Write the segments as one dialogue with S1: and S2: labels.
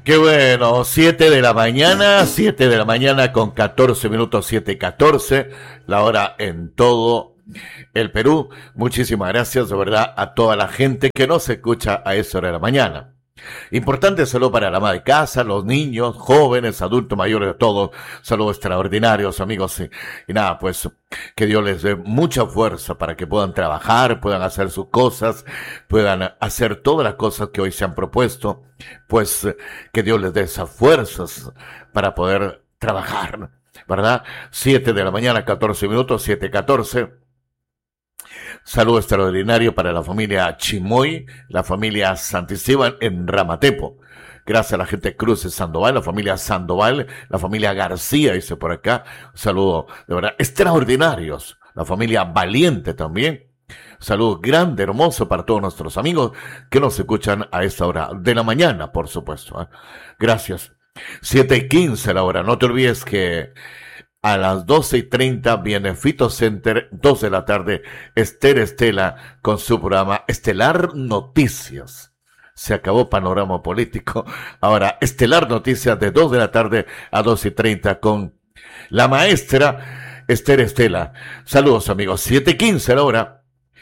S1: Qué bueno, 7 de la mañana, 7 de la mañana con 14 minutos, 7:14, la hora en todo el Perú. Muchísimas gracias de verdad a toda la gente que nos escucha a esa hora de la mañana. Importante saludo para la ama de casa, los niños, jóvenes, adultos, mayores, todos. Saludos extraordinarios, amigos. Y nada, pues que Dios les dé mucha fuerza para que puedan trabajar, puedan hacer sus cosas, puedan hacer todas las cosas que hoy se han propuesto. Pues que Dios les dé esas fuerzas para poder trabajar, ¿verdad? 7 de la mañana, 14 minutos, 7:14. Saludo extraordinario para la familia Chimoy, la familia Santisteban en Ramatepo. Gracias a la gente Cruz de Sandoval, la familia Sandoval, la familia García, dice por acá. Un saludo de verdad extraordinarios. La familia Valiente también. Saludo grande, hermoso para todos nuestros amigos que nos escuchan a esta hora de la mañana, por supuesto. Gracias. 7:15 la hora. No te olvides que a las 12:30 viene Fito Center, 2 de la tarde, Esther Estela con su programa Estelar Noticias. Se acabó panorama político. Ahora, Estelar Noticias de 2 de la tarde a 12:30 con la maestra Esther Estela. Saludos, amigos. 7:15 la hora.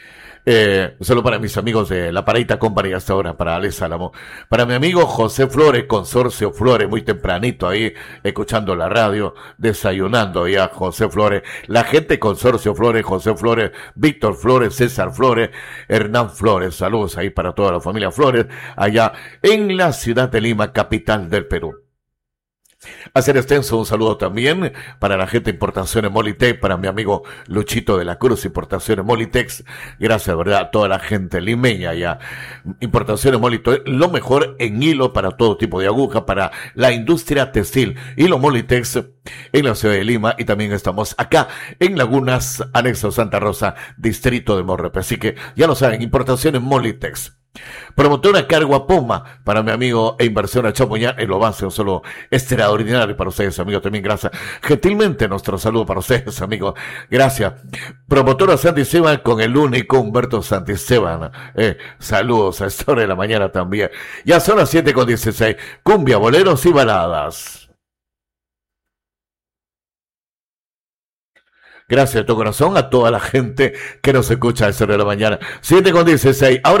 S1: Solo para mis amigos de La Pareita Company hasta ahora, para Alex Álamo, para mi amigo José Flores, Consorcio Flores, muy tempranito ahí, escuchando la radio, desayunando ya José Flores, la gente Consorcio Flores, José Flores, Víctor Flores, César Flores, Hernán Flores, saludos ahí para toda la familia Flores, allá en la ciudad de Lima, capital del Perú. Hacer extenso un saludo también para la gente de Importaciones Molitex, para mi amigo Luchito de la Cruz, Importaciones Molitex. Gracias, verdad, a toda la gente limeña ya. Importaciones Molitex, lo mejor en hilo para todo tipo de aguja, para la industria textil. Hilo Molitex en la ciudad de Lima y también estamos acá en Lagunas, anexo Santa Rosa, distrito de Morrepe. Así que ya lo saben, Importaciones Molitex. Promotora Cargua Poma para mi amigo e inversión a Chamoyán en lo base, un saludo extraordinario para ustedes, amigos, también gracias. Gentilmente nuestro saludo para ustedes, amigos, gracias. Promotora Santisteban con el único Humberto Santisteban, saludos a esta hora de la mañana también. Ya son las 7:16, cumbia, boleros y baladas. Gracias de todo corazón a toda la gente que nos escucha a esta hora de la mañana. 7:16, ahora